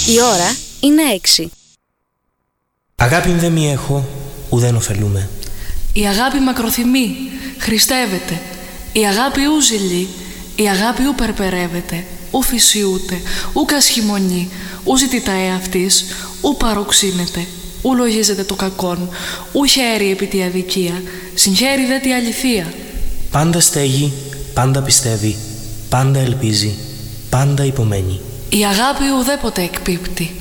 Η ώρα είναι 6. Αγάπη δε μη έχω, ουδέν ωφελούμε. Η αγάπη μακροθυμεί, χριστεύεται. Η αγάπη ου ζηλεί, η αγάπη ου περπερεύεται, ου φυσιούται, ου κασχημονεί, ου ζητητά εαυτής, ου παροξύνεται, ου λογίζεται το κακόν, ου χαίρει επί τη αδικία, συγχαίρει δε τη αληθεία. Πάντα στέγει, πάντα πιστεύει, πάντα ελπίζει, πάντα υπομένει. Η αγάπη ουδέποτε εκπίπτει.